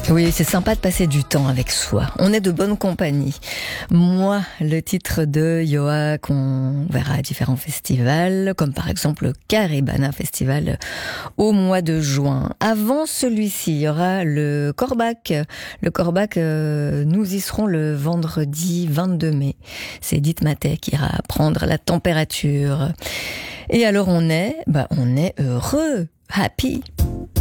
Oui, c'est sympa de passer du temps avec soi. On est de bonne compagnie. Moi, le titre de Yoa qu'on verra à différents festivals, comme par exemple le Caribana Festival au mois de juin. Avant celui-ci, il y aura le Corbac. Le Corbac, nous y serons le vendredi 22 mai. C'est Edith Matet qui ira prendre la température. Et alors on est heureux, happy.